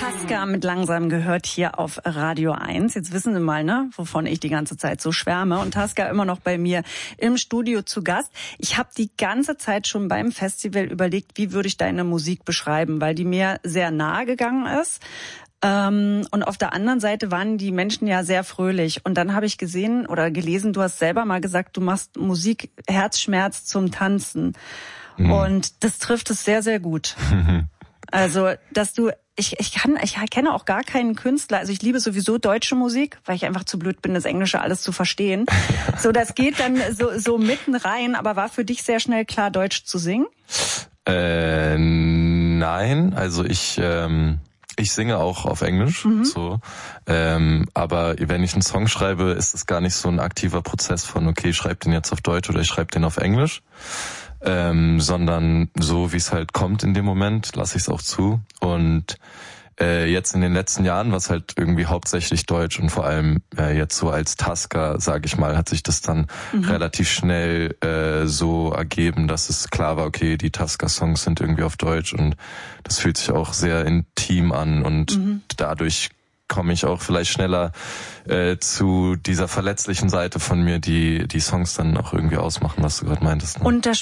Tasca mit Langsam gehört hier auf Radio 1. Jetzt wissen Sie mal, ne, wovon ich die ganze Zeit so schwärme. Und Tasca immer noch bei mir im Studio zu Gast. Ich habe die ganze Zeit schon beim Festival überlegt, wie würde ich deine Musik beschreiben, weil die mir sehr nahe gegangen ist. Und auf der anderen Seite waren die Menschen ja sehr fröhlich. Und dann habe ich gesehen oder gelesen, du hast selber mal gesagt, du machst Musik Herzschmerz zum Tanzen. Und das trifft es sehr, sehr gut. Also, dass du, ich kenne auch gar keinen Künstler, also ich liebe sowieso deutsche Musik, weil ich einfach zu blöd bin, das Englische alles zu verstehen. So, das geht dann so mitten rein, aber war für dich sehr schnell klar, Deutsch zu singen? Nein, also ich singe auch auf Englisch, so. Aber wenn ich einen Song schreibe, ist es gar nicht so ein aktiver Prozess von, okay, ich schreibe den jetzt auf Deutsch oder ich schreibe den auf Englisch. Sondern so, wie es halt kommt in dem Moment, lasse ich es auch zu. Und jetzt in den letzten Jahren war es halt irgendwie hauptsächlich Deutsch und vor allem jetzt so als Tasca, sage ich mal, hat sich das dann relativ schnell so ergeben, dass es klar war, okay, die Tasca-Songs sind irgendwie auf Deutsch und das fühlt sich auch sehr intim an und dadurch komme ich auch vielleicht schneller zu dieser verletzlichen Seite von mir, die Songs dann auch irgendwie ausmachen, was du gerade meintest. Ne? Und